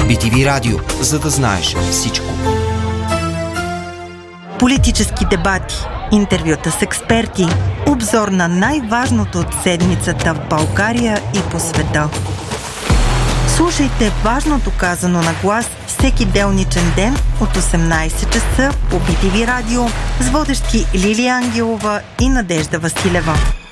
BTV Радио, за да знаеш всичко. Политически дебати, интервюта с експерти, обзор на най-важното от седмицата в България и по света. Слушайте важното казано на глас всеки делничен ден от 18 часа по BTV Радио с водещи Лилия Ангелова и Надежда Василева.